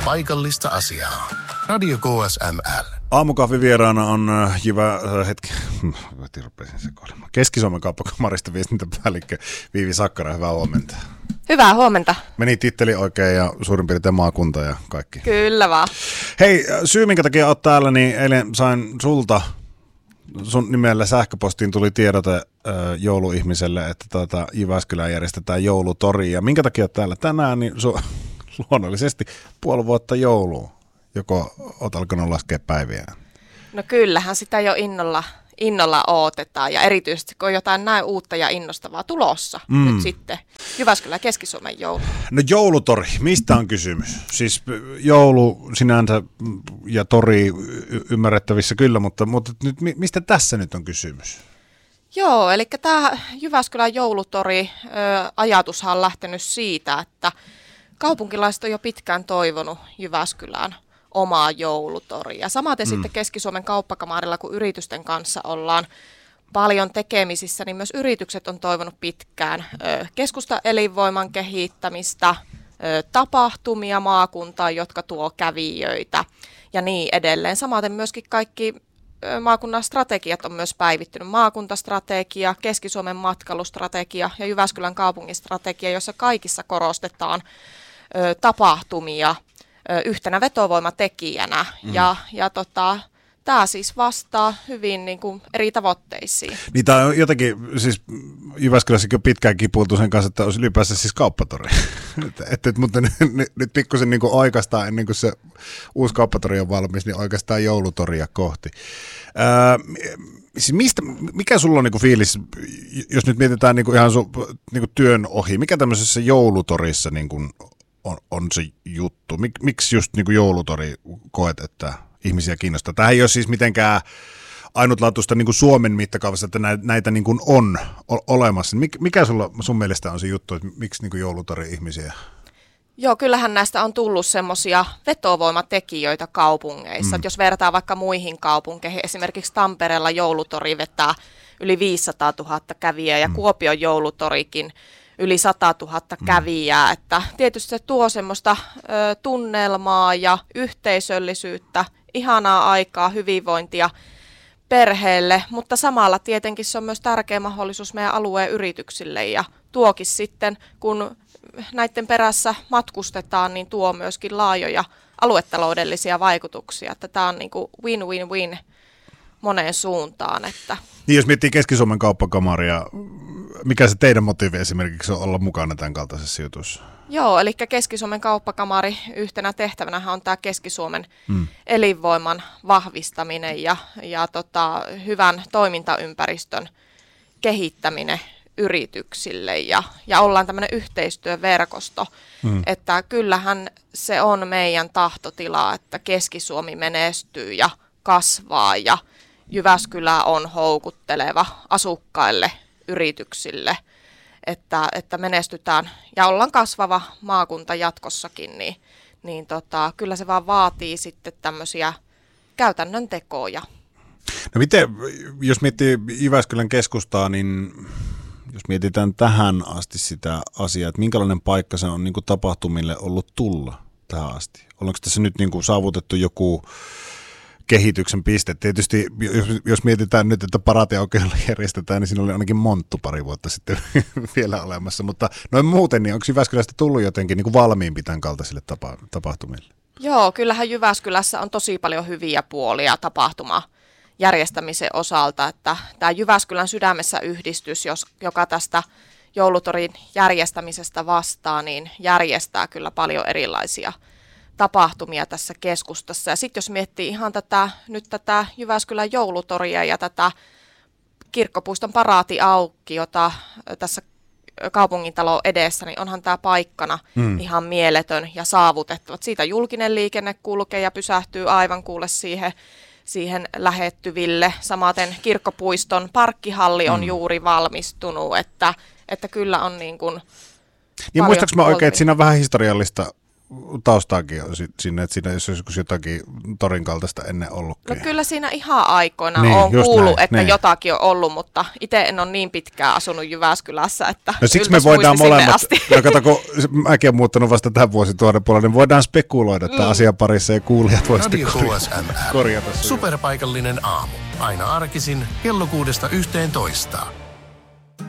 paikallista asiaa. Radio KSML. Aamukahvivieraana on Keski-Suomen kauppakamarista viestintäpäällikkö Viivi Sakkara. Hyvää huomenta. Hyvää huomenta. Meni titteli oikein ja suurin piirtein maakunta ja kaikki. Kyllä vaan. Hei, syy minkä takia olet täällä, niin eilen sain sulta, sun nimellä sähköpostiin tuli tiedote jouluihmiselle, että Jyväskylään järjestetään joulutori. Ja minkä takia olet täällä tänään, niin luonnollisesti puoli vuotta joulua. Joko olet alkanut laskea päiviä? No kyllähän sitä jo innolla odotetaan ja erityisesti kun on jotain näin uutta ja innostavaa tulossa nyt sitten Jyväskylän Keski-Suomen joulu. No joulutori, mistä on kysymys? Siis joulu sinänsä ja tori ymmärrettävissä kyllä, mutta nyt, mistä tässä nyt on kysymys? Joo, eli tämä Jyväskylän joulutori ajatushan on lähtenyt siitä, että kaupunkilaiset on jo pitkään toivonut Jyväskylään omaa joulutoria. Samaten sitten Keski-Suomen kauppakamarilla, kun yritysten kanssa ollaan paljon tekemisissä, niin myös yritykset on toivonut pitkään keskustan elinvoiman kehittämistä, tapahtumia maakuntaan, jotka tuo kävijöitä ja niin edelleen. Samaten myöskin kaikki maakunnan strategiat on myös päivittynyt. Maakuntastrategia, Keski-Suomen matkailustrategia ja Jyväskylän kaupungin strategia, jossa kaikissa korostetaan tapahtumia yhtenä vetovoimatekijänä ja tämä siis vastaa hyvin niin kuin eri tavoitteisiin. Niin tämä on jotenkin, siis Jyväskylässäkin on pitkään kipuiltu sen kanssa, että olisi ylipäänsä siis kauppatori. Mutta nyt pikkusen niin kuin oikeastaan ennen kuin se uusi kauppatori on valmis, niin oikeastaan joulutoria kohti. Siis mikä sulla on niin kuin fiilis, jos nyt mietitään niin kuin ihan niin kuin työn ohi, mikä tämmöisessä joulutorissa niin kuin on se juttu? Miksi just niin kuin joulutori koet, että ihmisiä kiinnostaa? Tämähän ei ole siis mitenkään ainutlaatuista niin kuin Suomen mittakaavassa, että näitä niin kuin on olemassa. Mikä sun mielestä on se juttu, että miksi niin kuin joulutori ihmisiä? Joo, kyllähän näistä on tullut semmoisia vetovoimatekijöitä kaupungeissa. Jos vertaa vaikka muihin kaupunkeihin, esimerkiksi Tampereella joulutori vetää yli 500 000 kävijää ja Kuopion joulutorikin yli 100 000 kävijää, että tietysti se tuo semmoista tunnelmaa ja yhteisöllisyyttä, ihanaa aikaa, hyvinvointia perheelle, mutta samalla tietenkin se on myös tärkeä mahdollisuus meidän alueen yrityksille ja tuokin sitten, kun näiden perässä matkustetaan, niin tuo myöskin laajoja aluetaloudellisia vaikutuksia, että tämä on niin kuin win-win-win moneen suuntaan. Että. Niin jos miettii Keski-Suomen kauppakamaria, mikä se teidän motiivi esimerkiksi on olla mukana tämän kaltaisessa jutussa? Joo, eli Keski-Suomen kauppakamari yhtenä tehtävänä on tämä Keski-Suomen elinvoiman vahvistaminen ja hyvän toimintaympäristön kehittäminen yrityksille ja ollaan tämmöinen yhteistyöverkosto, että kyllähän se on meidän tahtotila, että Keski-Suomi menestyy ja kasvaa ja Jyväskylä on houkutteleva asukkaille, yrityksille, että menestytään ja ollaan kasvava maakunta jatkossakin, niin kyllä se vaan vaatii sitten tämmöisiä käytännön tekoja. No miten, jos miettii Jyväskylän keskustaa, niin jos mietitään tähän asti sitä asiaa, että minkälainen paikka se on niin kuin tapahtumille ollut tulla tähän asti? Ollaanko tässä nyt niin kuin saavutettu joku kehityksen piste? Tietysti jos mietitään nyt, että paraatiaukeilla järjestetään, niin siinä oli ainakin monttu pari vuotta sitten vielä olemassa, mutta noin muuten, niin onko Jyväskylästä tullut jotenkin niin kuin valmiimpi tämän kaltaisille tapahtumille? Joo, kyllähän Jyväskylässä on tosi paljon hyviä puolia järjestämisen osalta, että tämä Jyväskylän sydämessä yhdistys, joka tästä joulutorin järjestämisestä vastaa, niin järjestää kyllä paljon erilaisia tapahtumia tässä keskustassa. Ja sitten jos miettii ihan tätä Jyväskylän joulutoria ja tätä Kirkkopuiston paraatiaukkiota tässä kaupungintalon edessä, niin onhan tämä paikkana ihan mieletön ja saavutettava. Siitä julkinen liikenne kulkee ja pysähtyy aivan kuule siihen lähettyville. Samaten Kirkkopuiston parkkihalli on juuri valmistunut, että kyllä on niin kuin niin muistaaks mä oikein, että siinä on vähän historiallista taustaakin sinne, että siinä joskus jotakin torin kaltaista ennen ollutkin. No kyllä siinä ihan aikoina niin, on kuullut, näin, että niin. jotakin on ollut, mutta itse en ole niin pitkään asunut Jyväskylässä, että no siksi me voidaan molemmat, kun mäkin olen muuttanut vasta tämän vuosituhannen puolella, niin voidaan spekuloida tämän asian parissa ja kuulijat voi Radio sitten KSML. korjata. Superpaikallinen aamu. Aina arkisin kello 6–11.